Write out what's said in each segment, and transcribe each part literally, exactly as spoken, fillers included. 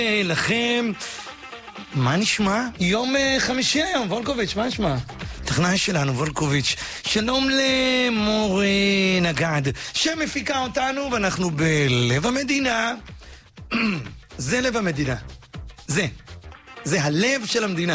לכם. מה נשמע? יום חמישי היום, וולקוביץ', מה נשמע? טכנאי שלנו, וולקוביץ'. שלום למור נגד, שמפיקה אותנו, ואנחנו בלב המדינה. זה לב המדינה. זה. זה הלב של המדינה.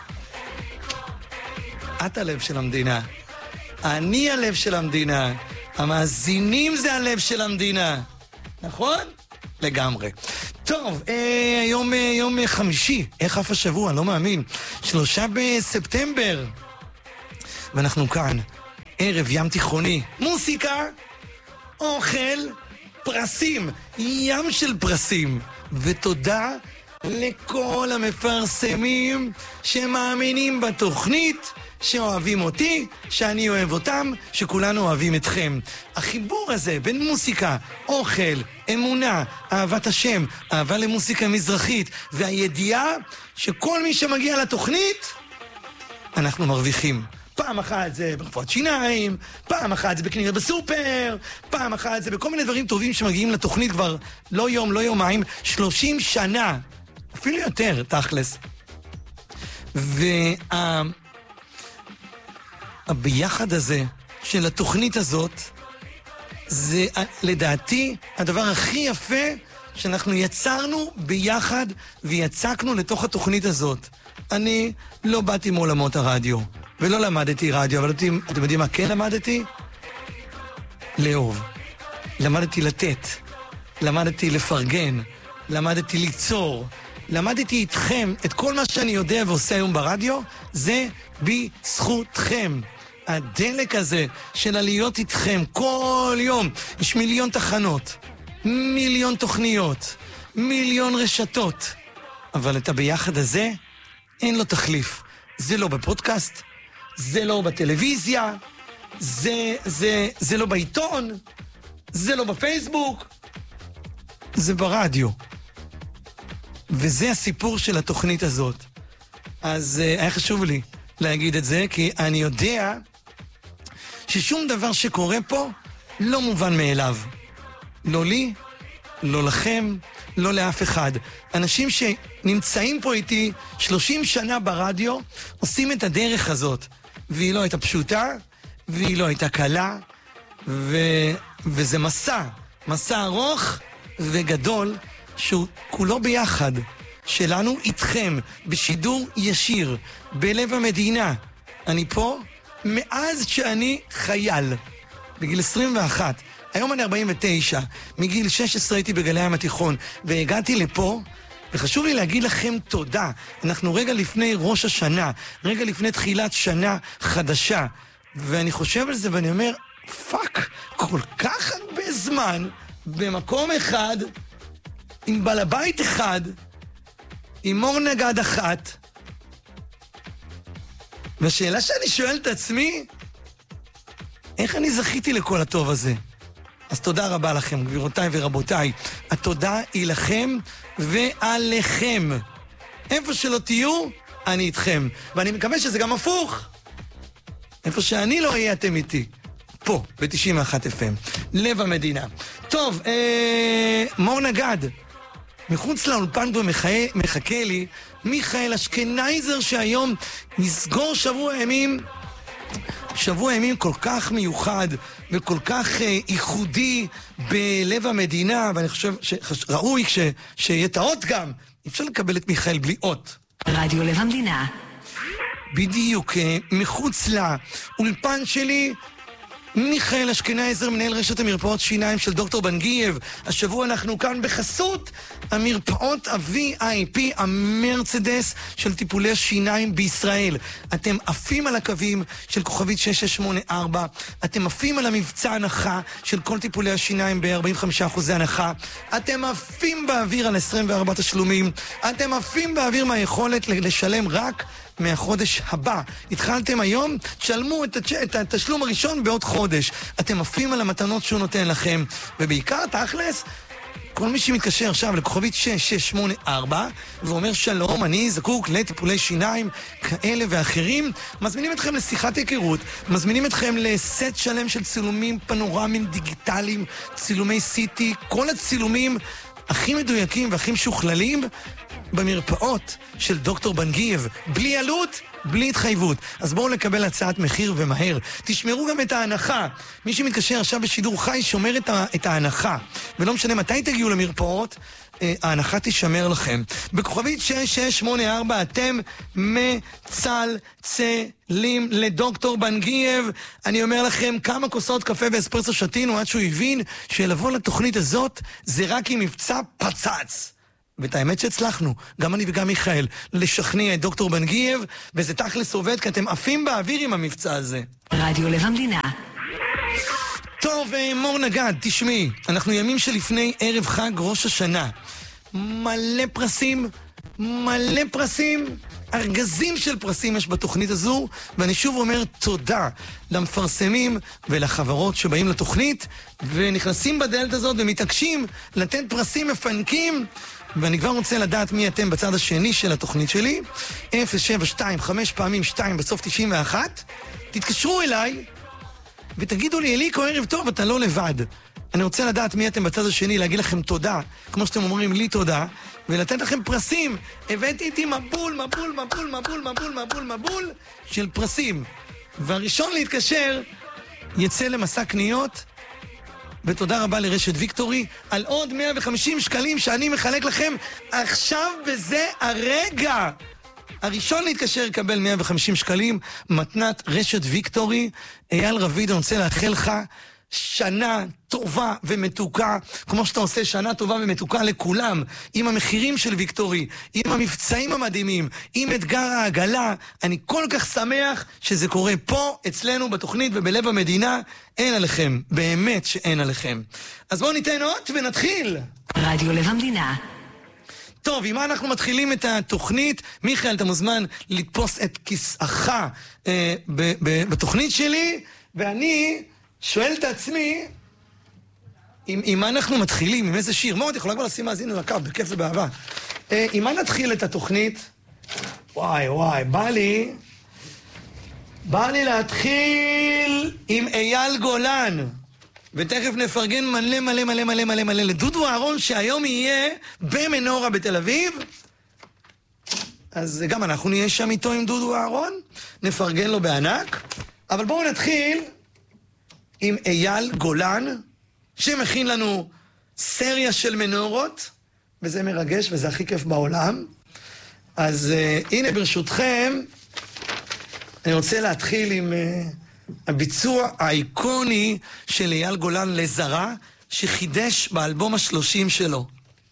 את הלב של המדינה. אני הלב של המדינה. המאזינים זה הלב של המדינה. נכון? לגמרי. טוב, אה, היום, אה, יום חמישי, איך אף השבוע, לא מאמין. שלושה בספטמבר. ואנחנו כאן, ערב ים תיכוני. מוסיקה, אוכל, פרסים, ים של פרסים. ותודה לכל המפרסמים שמאמינים בתוכנית, שאוהבים אותי, שאני אוהב אותם, שכולנו אוהבים אתכם. החיבור הזה בין מוסיקה, אוכל, אמונה, אהבת השם, אהבה למוסיקה מזרחית, והידיעה שכל מי שמגיע לתוכנית, אנחנו מרוויחים. פעם אחת זה ברפואת שיניים, פעם אחת זה בקניות בסופר, פעם אחת זה בכל מיני דברים טובים שמגיעים לתוכנית כבר לא יום, לא יומיים, שלושים שנה, אפילו יותר, תכלס. וה... הביחד הזה של התוכנית הזאת זה לדעתי הדבר הכי יפה שאנחנו יצרנו ביחד ויצקנו לתוך התוכנית הזאת. אני לא באתי מעולמות הרדיו ולא למדתי רדיו, אבל אתם, אתם יודעים מה כן למדתי? לאהוב. למדתי לתת, למדתי לפרגן, למדתי ליצור, למדתי איתכם את כל מה שאני יודע ועושה היום ברדיו, זה בזכותכם. הדלק הזה של להיות איתכם כל יום, יש מיליון תחנות, מיליון תוכניות, מיליון רשתות, אבל את הביחד הזה אין לו תחליף. זה לא בפודקאסט, זה לא בטלוויזיה, זה, זה, זה לא בעיתון, זה לא בפייסבוק, זה ברדיו. וזה הסיפור של התוכנית הזאת. אז uh, היה חשוב לי להגיד את זה, כי אני יודע ששום דבר שקורה פה לא מובן מאליו. לא לי, לא לכם, לא לאף אחד. אנשים שנמצאים פה איתי שלושים שנה ברדיו, עושים את הדרך הזאת. והיא לא הייתה פשוטה, והיא לא הייתה קלה, ו... וזה מסע, מסע ארוך וגדול, שהוא כולו ביחד, שלנו איתכם, בשידור ישיר, בלב המדינה. אני פה מאז שאני חייל, בגיל עשרים ואחת. היום אני ארבעים ותשע, מגיל שש עשרה הייתי בגלי הים התיכון, והגעתי לפה, וחשוב לי להגיד לכם תודה. אנחנו רגע לפני ראש השנה, רגע לפני תחילת שנה חדשה, ואני חושב על זה ואני אומר, פאק, כל כך הרבה זמן, במקום אחד, עם בעל הבית אחד, עם מור נגד אחת, והשאלה שאני שואל את עצמי, איך אני זכיתי לכל הטוב הזה? אז תודה רבה לכם, גבירותיי ורבותיי. התודה היא לכם ועליכם. איפה שלא תהיו, אני איתכם. ואני מקווה שזה גם הפוך. איפה שאני לא אהיה, אתם איתי. פה, ב-תשעים ואחת אף אם. לב המדינה. טוב, אה, מור נגד. מחוץ לאולפן פה מחכה לי מיכאל אשכנייזר, שהיום נסגור שבוע ימים, שבוע ימים כל כך מיוחד וכל כך אה, ייחודי בלב המדינה, ואני חושב שראוי ש, שיהיה את האות גם. אפשר לקבל את מיכאל בלי אות. רדיו לב המדינה. בדיוק, אה, מחוץ לאולפן שלי, מיכאל אשכנייזר, מנהל רשת המרפאות שיניים של דוקטור בנגייב. השבוע אנחנו כאן בחסות המרפאות ה-וי איי פי, המרצדס של טיפולי שיניים בישראל. אתם עפים על הקווים של כוכבית שש שש שמונה ארבע, אתם עפים על המבצע הנחה של כל טיפולי השיניים ב-ארבעים וחמישה אחוז הנחה, אתם עפים באוויר על עשרים וארבע תשלומים, אתם עפים באוויר מהיכולת לשלם רק מהחודש הבא. התחלתם היום, תשלמו את, התש... את התשלום הראשון בעוד חודש. אתם עפים על המתנות שהוא נותן לכם, ובעיקר תכלס, כל מי שמתקשר עכשיו לכוכבית שש שש שמונה ארבע ואומר שלום, אני זקוק לטיפולי שיניים כאלה ואחרים, מזמינים אתכם לשיחת היכרות, מזמינים אתכם לסט שלם של צילומים פנורמיים דיגיטליים, צילומי סיטי, כל הצילומים הכי מדויקים והכי משוכללים במרפאות של דוקטור בנגייב, בלי עלות, בלי התחייבות. אז בואו לקבל הצעת מחיר ומהר. תשמרו גם את ההנחה. מי שמתקשר עכשיו בשידור חי שומר את, ה- את ההנחה. ולא משנה מתי תגיעו למרפאות, אה, ההנחה תשמר לכם. בכוכבית שש שש שמונה ארבע אתם מצלצלים לדוקטור בנגייב. אני אומר לכם, כמה כוסות קפה ואספרסו שתינו עד שהוא הבין שלבוא לתוכנית הזאת זה רק עם מבצע פצץ. ואת האמת שהצלחנו, גם אני וגם מיכאל, לשכנע את דוקטור בנגייב, וזה תכלס עובד, כי אתם עפים באוויר עם המבצע הזה. רדיו לב המדינה. טוב, מור נגד, תשמעי, אנחנו ימים שלפני ערב חג ראש השנה. מלא פרסים, מלא פרסים, ארגזים של פרסים יש בתוכנית הזו, ואני שוב אומר תודה למפרסמים ולחברות שבאים לתוכנית, ונכנסים בדלת הזאת ומתעקשים לתת פרסים מפנקים, ואני כבר רוצה לדעת מי אתם בצד השני של התוכנית שלי. אפס שבע שתיים חמש פעמים שתיים בסוף תשעים ואחת. תתקשרו אליי ותגידו לי, אליקו, ערב טוב, אתה לא לבד. אני רוצה לדעת מי אתם בצד השני, להגיד לכם תודה, כמו שאתם אומרים לי תודה, ולתת לכם פרסים. הבאתי איתי מבול, מבול, מבול, מבול, מבול, מבול, מבול של פרסים. והראשון להתקשר יצא למסע קניות, ותודה רבה לרשת ויקטורי על עוד מאה וחמישים שקלים שאני מחלק לכם עכשיו בזה הרגע. הראשון להתקשר יקבל מאה וחמישים שקלים, מתנת רשת ויקטורי. אייל רביד, אני רוצה לאחל לך שנה טובה ומתוקה, כמו שאתה עושה שנה טובה ומתוקה לכולם, עם המחירים של ויקטורי, עם המבצעים המדהימים, עם אתגר העגלה. אני כל כך שמח שזה קורה פה, אצלנו בתוכנית ובלב המדינה. אין עליכם, באמת שאין עליכם. אז בואו ניתן עוד ונתחיל. רדיו לב המדינה. טוב, עם מה אנחנו מתחילים את התוכנית? מיכאל, אתה מוזמן לתפוס את כיסאך אה, ב- ב- בתוכנית שלי, ואני שואל את עצמי, עם, עם מה אנחנו מתחילים? עם איזה שיר? מאוד, יכולה כבר לשים מאזינו לקו, בכיף ובאהבה. אה, עם מה נתחיל את התוכנית? וואי, וואי, בא לי... בא לי להתחיל עם אייל גולן. ותכף נפרגן מלא מלא מלא מלא מלא מלא לדודו אהרון, שהיום יהיה במנורה בתל אביב. אז גם אנחנו נהיה שם איתו עם דודו אהרון, נפרגן לו בענק. אבל בואו נתחיל עם אייל גולן, שמכין לנו סריה של מנורות, וזה מרגש וזה הכי כיף בעולם. אז uh, הנה ברשותכם, אני רוצה להתחיל עם... Uh, הביצוע האיקוני של אייל גולן לזרה, שחידש באלבום השלושים שלו.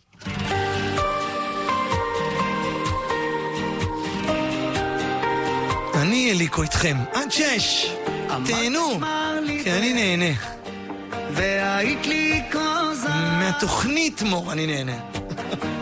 אני אליקו איתכם, עד שש. תהנו, כי אני נהנה. מהתוכנית מור, אני נהנה.